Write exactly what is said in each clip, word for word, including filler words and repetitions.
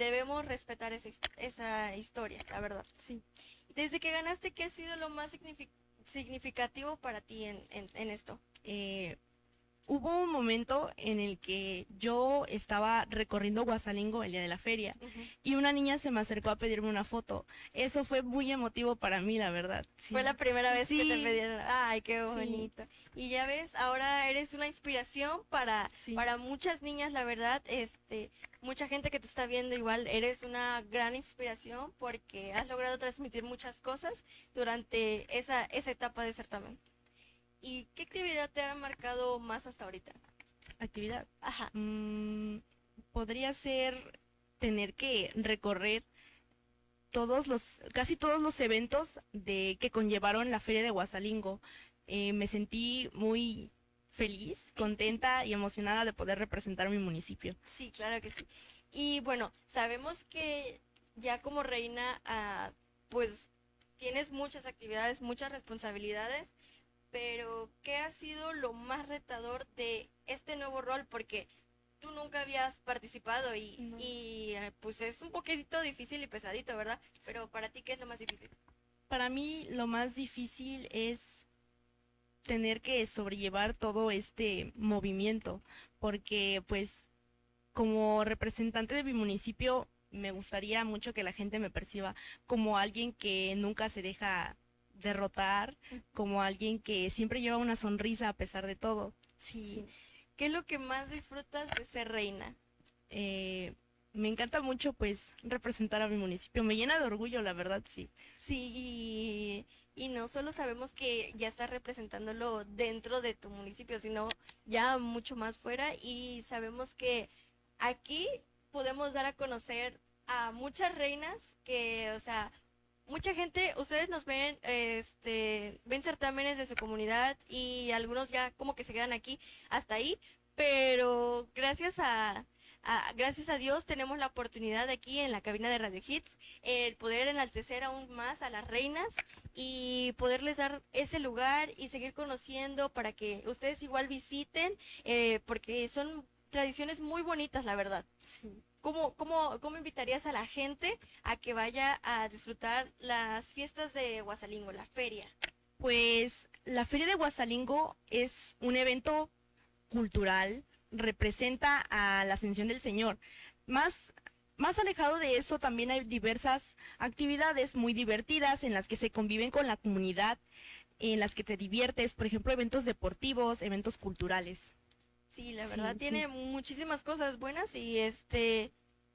debemos respetar esa, his- esa historia, la verdad. Sí. Desde que ganaste, ¿qué ha sido lo más signifi- significativo para ti en, en, en esto? Eh, Hubo un momento en el que yo estaba recorriendo Guasalingo el día de la feria Ujú. y una niña se me acercó a pedirme una foto. Eso fue muy emotivo para mí, la verdad. Fue Sí. la primera vez que te Sí, pedían. Ay, qué sí, bonito. Y ya ves, ahora eres una inspiración para, sí. para muchas niñas, la verdad, este, mucha gente que te está viendo igual, eres una gran inspiración porque has logrado transmitir muchas cosas durante esa, esa etapa de certamen. ¿Y qué actividad te ha marcado más hasta ahorita? Actividad. Ajá. Mm, Podría ser tener que recorrer todos los, casi todos los eventos de que conllevaron la feria de Guasalingo. Eh, me sentí muy feliz, Sí, contenta y emocionada de poder representar mi municipio. sí, claro que sí. Y bueno, sabemos que ya como reina, ah, pues tienes muchas actividades, muchas responsabilidades, pero ¿qué ha sido lo más retador de este nuevo rol? Porque tú nunca habías participado y, No. y eh, pues es un poquito difícil y pesadito, ¿verdad? Pero para ti, ¿qué es lo más difícil? Para mí lo más difícil es tener que sobrellevar todo este movimiento, porque pues como representante de mi municipio me gustaría mucho que la gente me perciba como alguien que nunca se deja derrotar, como alguien que siempre lleva una sonrisa a pesar de todo. Sí. Sí. ¿Qué es lo que más disfrutas de ser reina? Eh, Me encanta mucho pues representar a mi municipio, me llena de orgullo, la verdad, sí. Sí, y, y no solo sabemos que ya estás representándolo dentro de tu municipio, sino ya mucho más fuera y sabemos que aquí podemos dar a conocer a muchas reinas que, o sea, mucha gente, ustedes nos ven, este, ven certámenes de su comunidad y algunos ya como que se quedan aquí hasta ahí, pero gracias a, a- gracias a Dios tenemos la oportunidad aquí en la cabina de Radio Hits el poder enaltecer aún más a las reinas y poderles dar ese lugar y seguir conociendo para que ustedes igual visiten, eh, porque son tradiciones muy bonitas, la verdad. Sí. ¿Cómo, cómo, cómo invitarías a la gente a que vaya a disfrutar las fiestas de Guasalingo, la feria? Pues la Feria de Guasalingo es un evento cultural, representa a la Ascensión del Señor. Más, más alejado de eso, también hay diversas actividades muy divertidas en las que se conviven con la comunidad, en las que te diviertes, por ejemplo, eventos deportivos, eventos culturales. Sí, la verdad Sí, sí, tiene muchísimas cosas buenas y este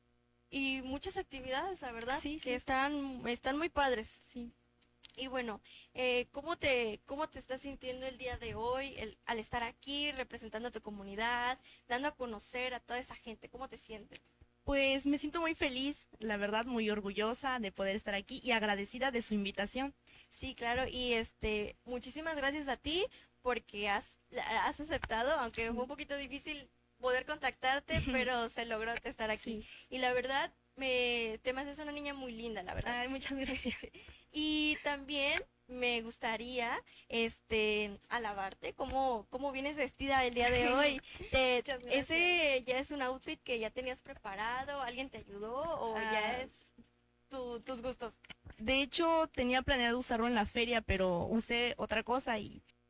y muchas actividades, la verdad, sí, que sí, están están muy padres. sí. Y bueno, eh, ¿cómo te, cómo te estás sintiendo el día de hoy el- al estar aquí representando a tu comunidad, dando a conocer a toda esa gente? ¿Cómo te sientes? Pues me siento muy feliz, la verdad, muy orgullosa de poder estar aquí y agradecida de su invitación. Sí, claro, y este, muchísimas gracias a ti porque has, has aceptado, aunque fue un Sí. poquito difícil poder contactarte, pero se logró estar aquí. Sí. Y la verdad, me, te me haces una niña muy linda, la verdad. Ay, muchas gracias. Y también me gustaría este alabarte cómo, cómo vienes vestida el día de hoy. Te, Muchas gracias. ¿ese ya es un outfit que ya tenías preparado? ¿Alguien te ayudó o ya Ah, es tu- tus gustos? de hecho, tenía planeado usarlo en la feria, pero usé otra cosa y